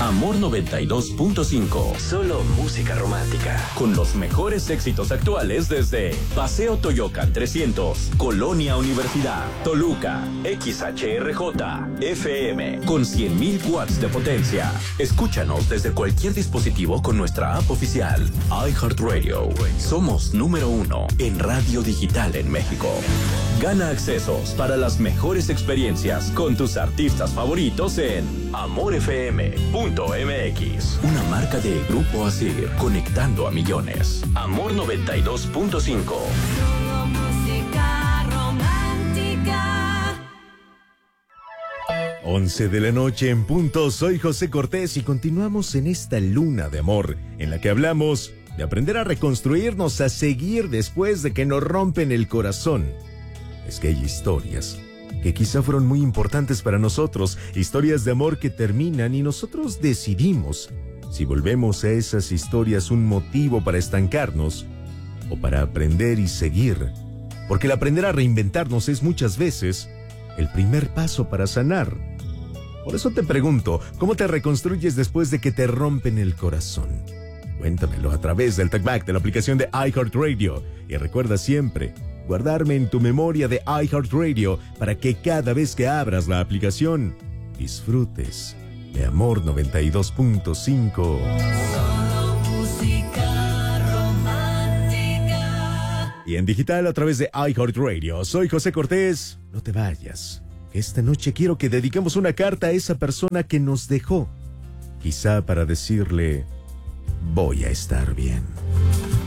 Amor 92.5. Solo música romántica. Con los mejores éxitos actuales desde Paseo Toyocan 300, Colonia Universidad, Toluca, XHRJ, FM, con 100.000 watts de potencia. Escúchanos desde cualquier dispositivo con nuestra app oficial, iHeartRadio. Somos número 1 en radio digital en México. Gana accesos para las mejores experiencias con tus artistas favoritos en amorfm.mx. Una marca de Grupo Asir, conectando a millones. Amor 92.5. 11 de la noche en punto, soy José Cortés y continuamos en esta luna de amor, en la que hablamos de aprender a reconstruirnos, a seguir después de que nos rompen el corazón. Es que hay historias que quizá fueron muy importantes para nosotros, historias de amor que terminan y nosotros decidimos si volvemos a esas historias un motivo para estancarnos o para aprender y seguir. Porque el aprender a reinventarnos es muchas veces el primer paso para sanar. Por eso te pregunto, ¿cómo te reconstruyes después de que te rompen el corazón? Cuéntamelo a través del TalkBack de la aplicación de iHeartRadio. Y recuerda siempre guardarme en tu memoria de iHeartRadio para que cada vez que abras la aplicación disfrutes de Amor 92.5. Y en digital a través de iHeartRadio. Soy José Cortés. No te vayas. Esta noche quiero que dediquemos una carta a esa persona que nos dejó. Quizá para decirle, voy a estar bien.